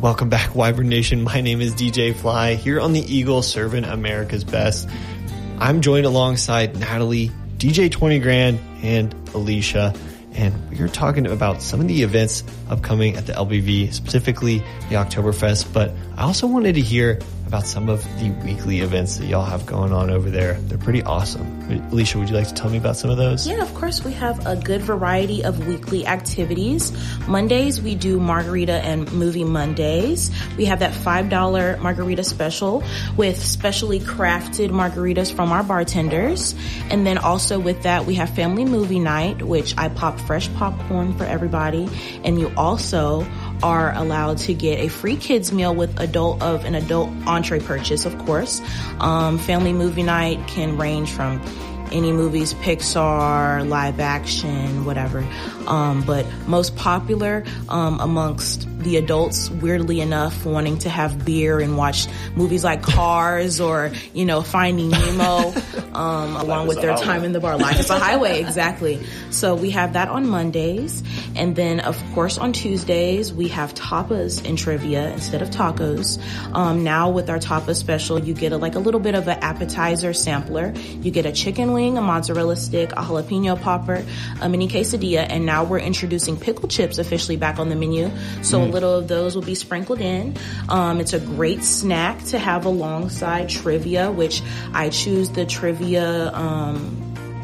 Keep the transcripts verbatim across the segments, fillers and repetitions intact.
welcome back, Wyvern Nation. My name is D J Fly here on the Eagle, serving America's best. I'm joined alongside Natalie, D J twenty Grand, and Alicia, and we are talking about some of the events upcoming at the L B V, specifically the Oktoberfest, but I also wanted to hear about some of the weekly events that y'all have going on over there. They're pretty awesome. Alicia, would you like to tell me about some of those? Yeah, of course. We have a good variety of weekly activities. Mondays, we do Margarita and Movie Mondays. We have that five dollar margarita special with specially crafted margaritas from our bartenders. And then also with that, we have Family Movie Night, which I pop fresh popcorn for everybody. And you also are allowed to get a free kids meal with adult of an adult entree purchase, of course. Um, family movie night can range from any movies, Pixar, live action, whatever. Um, but most popular um, amongst the adults, weirdly enough, wanting to have beer and watch movies like Cars or, you know, Finding Nemo, um, along with their time in the bar. Life is a highway, exactly. So we have that on Mondays. And then, of course, on Tuesdays, we have tapas and trivia instead of tacos. Um, now with our tapa special, you get a, like a little bit of an appetizer sampler. You get a chicken wing, a mozzarella stick, a jalapeno popper, a mini quesadilla, and now we're introducing pickle chips officially back on the menu. So mm. a little of those will be sprinkled in. Um, it's a great snack to have alongside trivia, which I choose the trivia um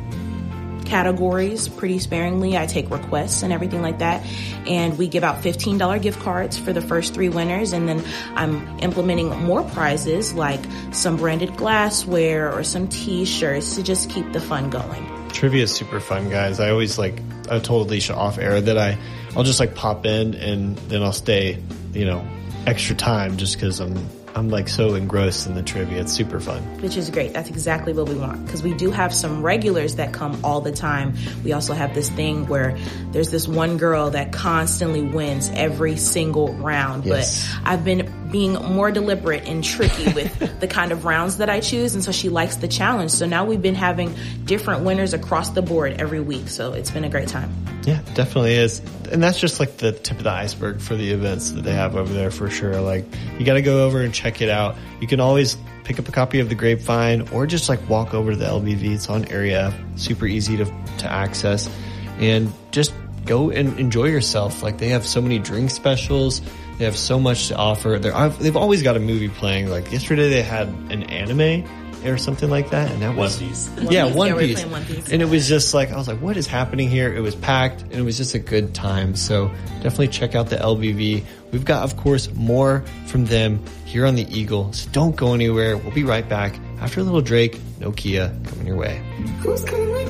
categories pretty sparingly. I take requests and everything like that. And we give out fifteen dollar gift cards for the first three winners. And then I'm implementing more prizes like some branded glassware or some t-shirts to just keep the fun going. Trivia is super fun, guys. I always like, I told Alicia off air that I, I'll just like pop in and then I'll stay, you know, extra time just because I'm I'm like so engrossed in the trivia. It's super fun. Which is great. That's exactly what we want. Because we do have some regulars that come all the time. We also have this thing where there's this one girl that constantly wins every single round. Yes. But I've been being more deliberate and tricky with the kind of rounds that I choose. And so she likes the challenge. So now we've been having different winners across the board every week. So it's been a great time. Yeah, it definitely is. And that's just like the tip of the iceberg for the events that they have over there for sure. Like, you got to go over and check it out. You can always pick up a copy of the Grapevine or just like walk over to the L B V. It's on Area F, super easy to to access, and just go and enjoy yourself. Like, they have so many drink specials. They have so much to offer. They're, they've always got a movie playing. Like yesterday they had an anime or something like that, and that was One Piece. Yeah, One, One Piece. Piece. Yeah, One Piece. And it was just like, I was like, what is happening here? It was packed, and it was just a good time. So definitely check out the L B V. We've got, of course, more from them here on the Eagle. So don't go anywhere. We'll be right back after a little Drake, Nokia coming your way. Who's coming with